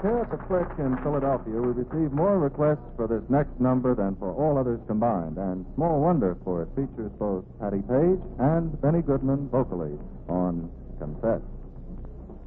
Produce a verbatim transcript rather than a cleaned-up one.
Here at the Click in Philadelphia, we receive more requests for this next number than for all others combined, and small wonder, for it features both Patty Page and Benny Goodman vocally on Confess.